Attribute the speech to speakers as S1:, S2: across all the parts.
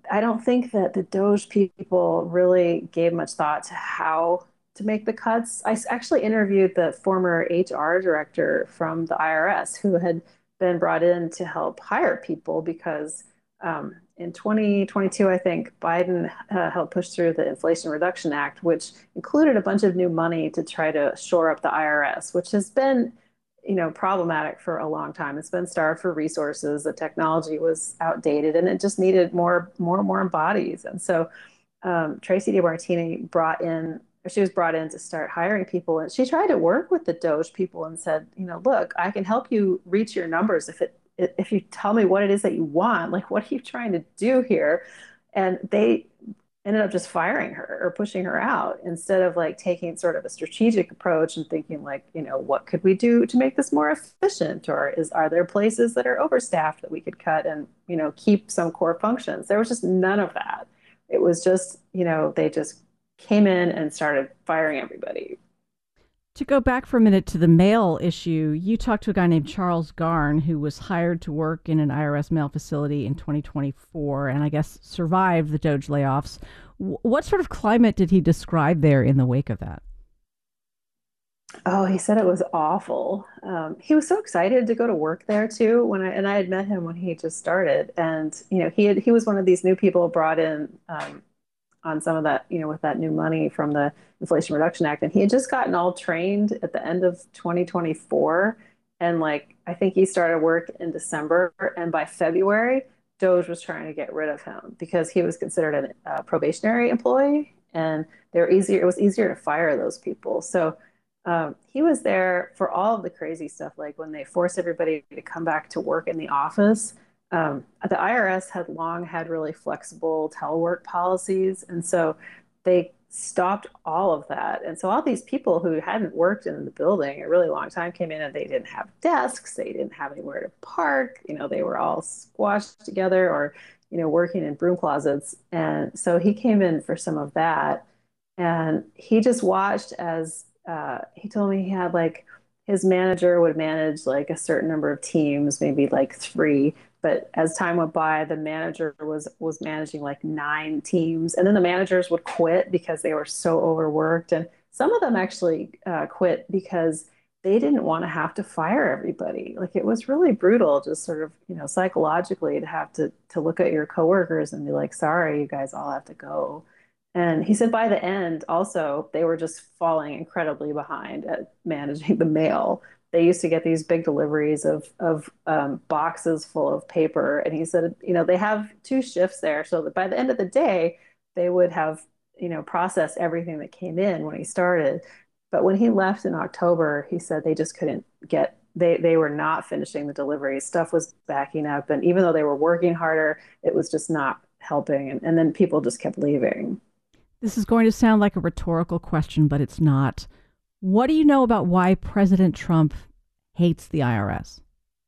S1: I don't think that the Doge people really gave much thought to how to make the cuts. Actually interviewed the former HR director from the IRS who had been brought in to help hire people because in 2022, I think Biden helped push through the Inflation Reduction Act, which included a bunch of new money to try to shore up the IRS, which has been problematic for a long time. It's been starved for resources. The technology was outdated, and it just needed more bodies. And so Tracy DeMartini brought in. She was brought in to start hiring people, and she tried to work with the Doge people and said, look, I can help you reach your numbers if you tell me what it is that you want. Like, what are you trying to do here? And they ended up just firing her or pushing her out instead of like taking sort of a strategic approach and thinking like, what could we do to make this more efficient? Or are there places that are overstaffed that we could cut and, keep some core functions? There was just none of that. It was just, they just came in and started firing everybody.
S2: To go back for a minute to the mail issue, you talked to a guy named Charles Garn who was hired to work in an IRS mail facility in 2024 and I guess survived the Doge layoffs. What sort of climate did he describe there in the wake of that?
S1: Oh, he said it was awful. He was so excited to go to work there too. I had met him when he just started, and he was one of these new people brought in on some of that, with that new money from the Inflation Reduction Act. And he had just gotten all trained at the end of 2024. And like, I think he started work in December. And by February, Doge was trying to get rid of him because he was considered a probationary employee. And it was easier to fire those people. So he was there for all of the crazy stuff, like when they forced everybody to come back to work in the office. The IRS had long had really flexible telework policies, and so they stopped all of that. And so all these people who hadn't worked in the building a really long time came in and they didn't have desks, they didn't have anywhere to park, they were all squashed together or, working in broom closets. And so he came in for some of that. And he just watched as he told me he had like his manager would manage like a certain number of teams, maybe like three. But as time went by, the manager was managing like nine teams, and then the managers would quit because they were so overworked. And some of them actually quit because they didn't want to have to fire everybody. Like it was really brutal, just sort of psychologically to have to look at your coworkers and be like, "Sorry, you guys all have to go." And he said by the end, also, they were just falling incredibly behind at managing the mail. They used to get these big deliveries of boxes full of paper. And he said, they have two shifts there. So that by the end of the day, they would have, processed everything that came in when he started. But when he left in October, he said they just couldn't they were not finishing the deliveries. Stuff was backing up. And even though they were working harder, it was just not helping. And then people just kept leaving.
S2: This is going to sound like a rhetorical question, but it's not. What do you know about why President Trump hates the IRS?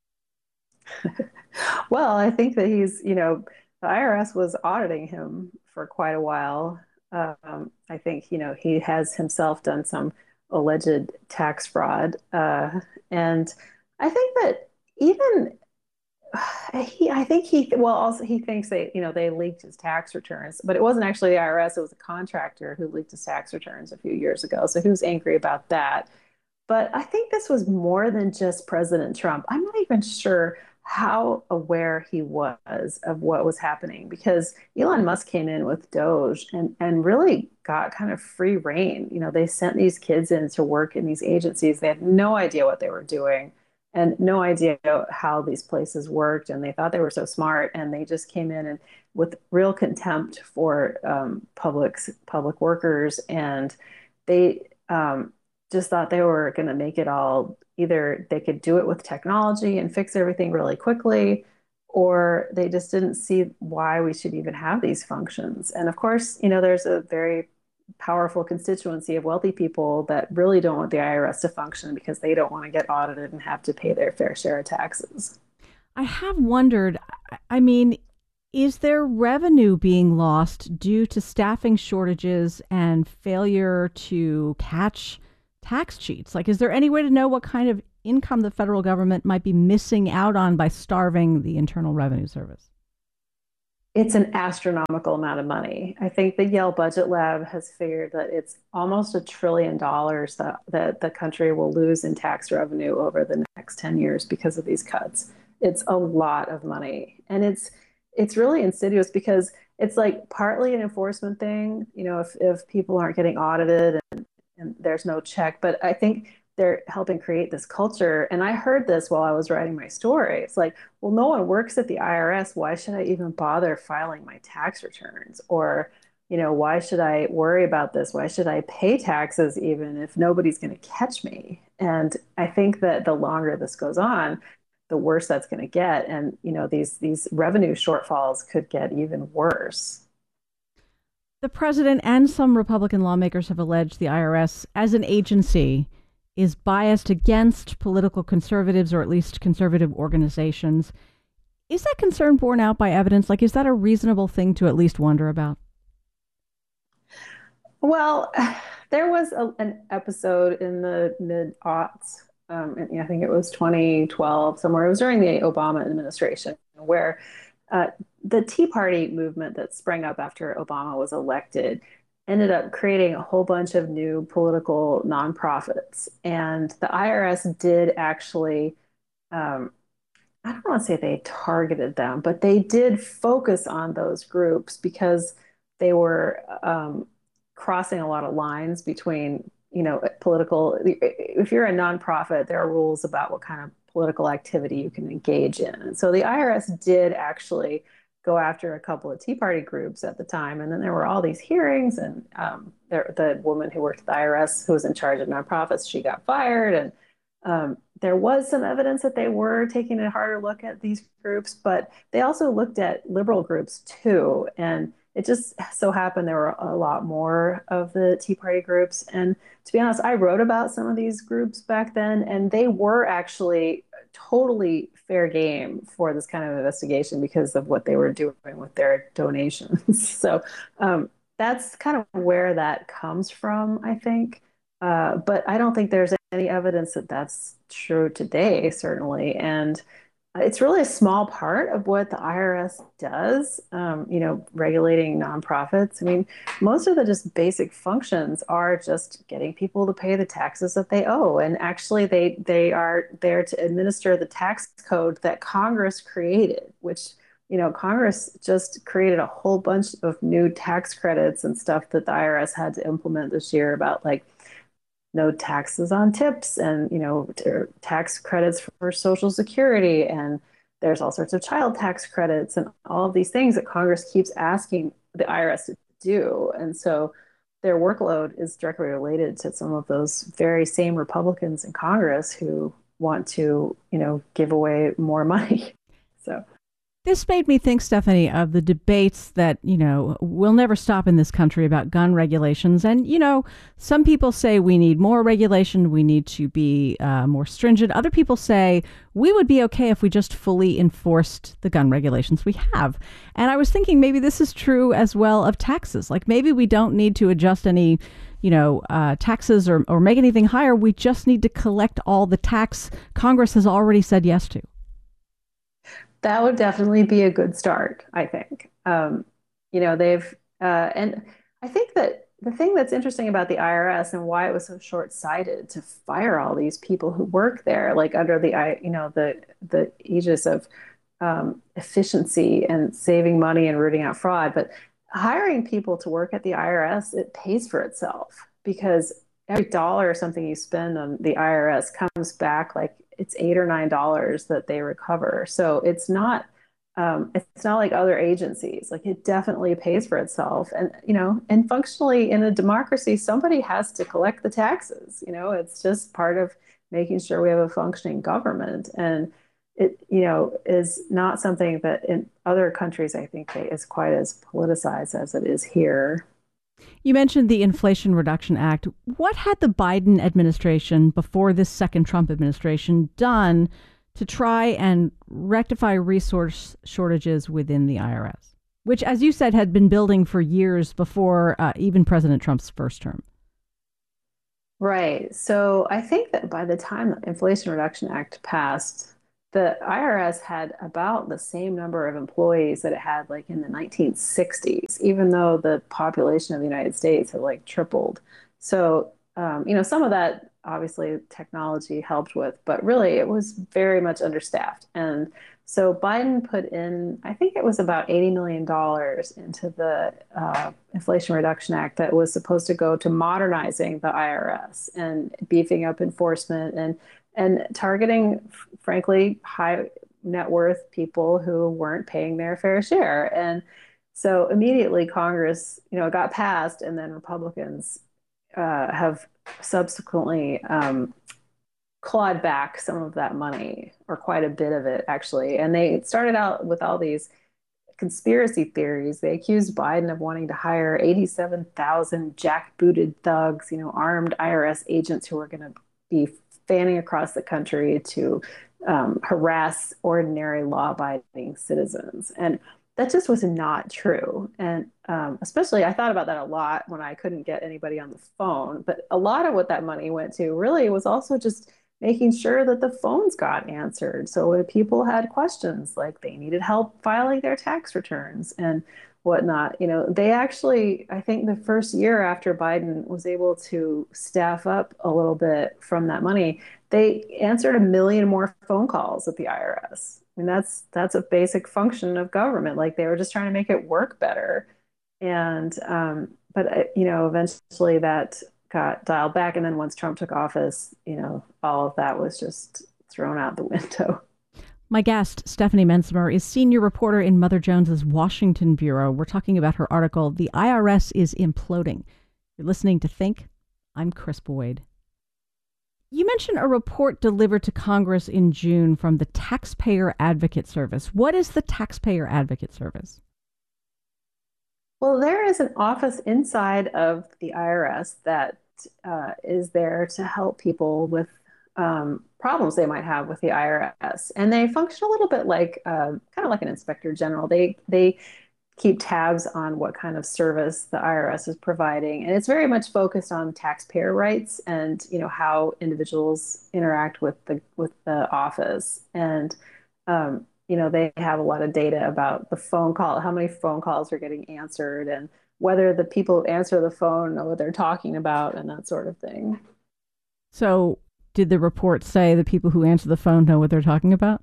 S1: Well, I think that the IRS was auditing him for quite a while. I think, he has himself done some alleged tax fraud. And I think that even I think well, also he thinks they leaked his tax returns, but it wasn't actually the IRS. It was a contractor who leaked his tax returns a few years ago. So he was angry about that. But I think this was more than just President Trump. I'm not even sure how aware he was of what was happening because Elon Musk came in with Doge and really got kind of free reign. They sent these kids in to work in these agencies. They had no idea what they were doing and no idea how these places worked. And they thought they were so smart. And they just came in and with real contempt for public workers. And they just thought they were going to make it all either they could do it with technology and fix everything really quickly, or they just didn't see why we should even have these functions. And of course, there's a very powerful constituency of wealthy people that really don't want the IRS to function because they don't want to get audited and have to pay their fair share of taxes.
S2: I have wondered, I mean, is there revenue being lost due to staffing shortages and failure to catch tax cheats? Like, is there any way to know what kind of income the federal government might be missing out on by starving the Internal Revenue Service?
S1: It's an astronomical amount of money. I think the Yale Budget Lab has figured that it's almost $1 trillion that the country will lose in tax revenue over the next 10 years because of these cuts. It's a lot of money. And it's really insidious because it's like partly an enforcement thing, if people aren't getting audited and there's no check. But I think they're helping create this culture. And I heard this while I was writing my story. It's like, well, no one works at the IRS. Why should I even bother filing my tax returns? Or, why should I worry about this? Why should I pay taxes even if nobody's going to catch me? And I think that the longer this goes on, the worse that's going to get. And, these revenue shortfalls could get even worse.
S2: The president and some Republican lawmakers have alleged the IRS as an agency is biased against political conservatives or at least conservative organizations. Is that concern borne out by evidence? Like, is that a reasonable thing to at least wonder about?
S1: Well, there was an episode in the mid aughts. I think it was 2012, somewhere. It was during the Obama administration, where the Tea Party movement that sprang up after Obama was elected ended up creating a whole bunch of new political nonprofits. And the IRS did actually, um, I don't want to say they targeted them, but they did focus on those groups because they were crossing a lot of lines between, political. If you're a nonprofit, there are rules about what kind of political activity you can engage in. And so the IRS did actually go after a couple of Tea Party groups at the time. And then there were all these hearings, and the woman who worked at the IRS, who was in charge of nonprofits, she got fired. And there was some evidence that they were taking a harder look at these groups, but they also looked at liberal groups too. And it just so happened there were a lot more of the Tea Party groups. And to be honest, I wrote about some of these groups back then, and they were actually totally fair game for this kind of investigation because of what they were doing with their donations. So that's kind of where that comes from, I think. But I don't think there's any evidence that that's true today, certainly. And it's really a small part of what the IRS does, regulating nonprofits. I mean, most of the just basic functions are just getting people to pay the taxes that they owe. And actually, they are there to administer the tax code that Congress created, which, Congress just created a whole bunch of new tax credits and stuff that the IRS had to implement this year about like no taxes on tips and tax credits for social security, and there's all sorts of child tax credits and all of these things that Congress keeps asking the IRS to do. And so their workload is directly related to some of those very same Republicans in Congress who want to give away more money. So
S2: This made me think, Stephanie, of the debates that, will never stop in this country about gun regulations. And, some people say we need more regulation, we need to be more stringent. Other people say we would be okay if we just fully enforced the gun regulations we have. And I was thinking maybe this is true as well of taxes. Like maybe we don't need to adjust any taxes or make anything higher. We just need to collect all the tax Congress has already said yes to.
S1: that would definitely be a good start, I think. They've, and I think that the thing that's interesting about the IRS and why it was so short-sighted to fire all these people who work there, like under the aegis of efficiency and saving money and rooting out fraud, but hiring people to work at the IRS, it pays for itself because every dollar or something you spend on the IRS comes back like it's $8 or $9 that they recover. So it's not like other agencies. Like it definitely pays for itself. And and functionally in a democracy, somebody has to collect the taxes. It's just part of making sure we have a functioning government. And it, is not something that in other countries I think is quite as politicized as it is here.
S2: You mentioned the Inflation Reduction Act. What had the Biden administration, before this second Trump administration, done to try and rectify resource shortages within the IRS, which, as you said, had been building for years before even President Trump's first term?
S1: Right. So I think that by the time the Inflation Reduction Act passed, the IRS had about the same number of employees that it had like in the 1960s, even though the population of the United States had like tripled. So, some of that obviously technology helped with, but really it was very much understaffed. And so Biden put in, I think it was about $80 million into the Inflation Reduction Act that was supposed to go to modernizing the IRS and beefing up enforcement and targeting, frankly, high net worth people who weren't paying their fair share. And so immediately Congress, it got passed, and then Republicans have subsequently clawed back some of that money, or quite a bit of it, actually. And they started out with all these conspiracy theories. They accused Biden of wanting to hire 87,000 jackbooted thugs, armed IRS agents who were going to be fanning across the country to harass ordinary law abiding citizens. And that just was not true. And especially, I thought about that a lot when I couldn't get anybody on the phone. But a lot of what that money went to really was also just making sure that the phones got answered. So when people had questions, like they needed help filing their tax returns and whatnot, they actually, I think the first year after Biden was able to staff up a little bit from that money, they answered a million more phone calls at the IRS. I mean, that's a basic function of government. Like they were just trying to make it work better. And but eventually that got dialed back. And then once Trump took office, all of that was just thrown out the window.
S2: My guest, Stephanie Mensmer, is senior reporter in Mother Jones's Washington Bureau. We're talking about her article, The IRS is Imploding. You're listening to Think. I'm Chris Boyd. You mentioned a report delivered to Congress in June from the Taxpayer Advocate Service. What is the Taxpayer Advocate Service?
S1: Well, there is an office inside of the IRS that is there to help people with problems they might have with the IRS, and they function a little bit like kind of like an inspector general. They keep tabs on what kind of service the IRS is providing, and it's very much focused on taxpayer rights and how individuals interact with the office. And they have a lot of data about the phone call, how many phone calls are getting answered, and whether the people who answer the phone know what they're talking about, and that sort of thing.
S2: So, did the report say the people who answer the phone know what they're talking about?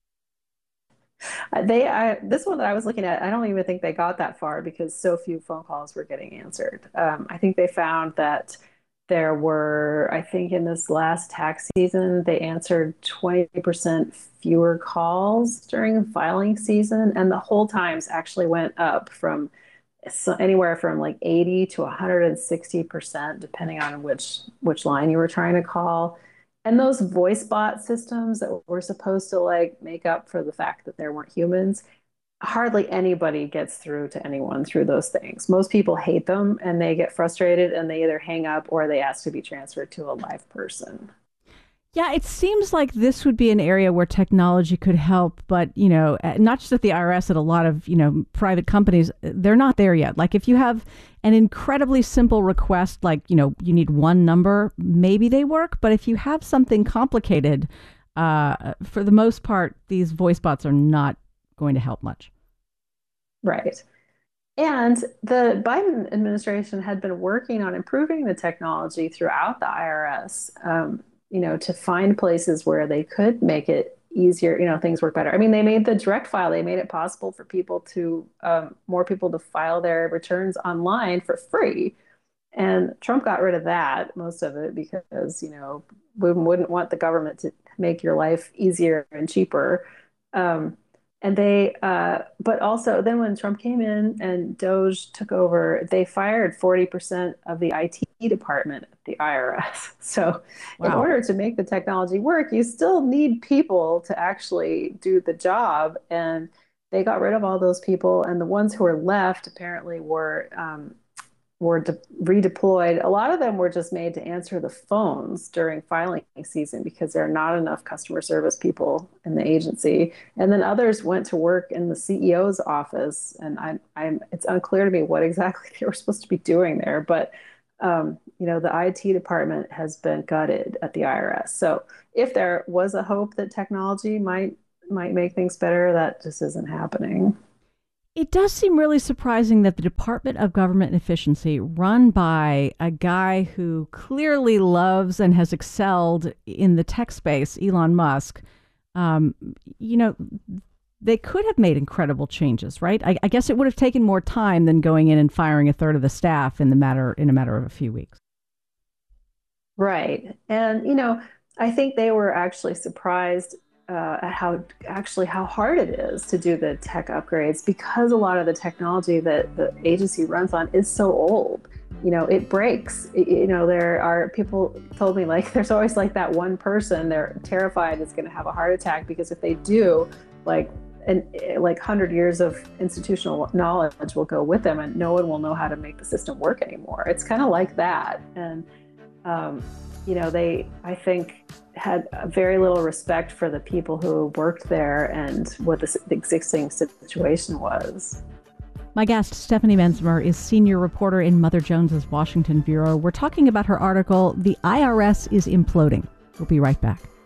S1: This one that I was looking at, I don't even think they got that far because so few phone calls were getting answered. I think they found that there were, I think in this last tax season, they answered 20% fewer calls during the filing season, and the hold times actually went up from anywhere from like 80 to 160%, depending on which line you were trying to call. And those voice bot systems that were supposed to like make up for the fact that there weren't humans, hardly anybody gets through to anyone through those things. Most people hate them and they get frustrated and they either hang up or they ask to be transferred to a live person.
S2: Yeah, it seems like this would be an area where technology could help, but, not just at the IRS, at a lot of, private companies, they're not there yet. Like if you have an incredibly simple request, like, you need one number, maybe they work. But if you have something complicated, for the most part, these voice bots are not going to help much.
S1: Right. And the Biden administration had been working on improving the technology throughout the IRS, to find places where they could make it easier, things work better. I mean, they made the direct file, they made it possible for more people to file their returns online for free. And Trump got rid of that, most of it, because, we wouldn't want the government to make your life easier and cheaper. Um, but also then when Trump came in and Doge took over, they fired 40% of the IT department at the IRS. So in
S2: Wow.
S1: order to make the technology work, you still need people to actually do the job. And they got rid of all those people. And the ones who were left apparently were redeployed. A lot of them were just made to answer the phones during filing season because there are not enough customer service people in the agency. And then others went to work in the CEO's office. And it's unclear to me what exactly they were supposed to be doing there. But the IT department has been gutted at the IRS. So if there was a hope that technology might make things better, that just isn't happening.
S2: It does seem really surprising that the Department of Government Efficiency, run by a guy who clearly loves and has excelled in the tech space, Elon Musk, um, you know, they could have made incredible changes, right? I guess it would have taken more time than going in and firing a third of the staff in a matter of a few weeks.
S1: Right. And, I think they were actually surprised at how hard it is to do the tech upgrades because a lot of the technology that the agency runs on is so old. It breaks. There are people told me like there's always like that one person they're terrified is going to have a heart attack because if they do, like and like 100 years of institutional knowledge will go with them and no one will know how to make the system work anymore. It's kind of like that. And um, they, I think, had very little respect for the people who worked there and what the existing situation was.
S2: My guest, Stephanie Mensmer, is senior reporter in Mother Jones's Washington Bureau. We're talking about her article, The IRS is Imploding. We'll be right back.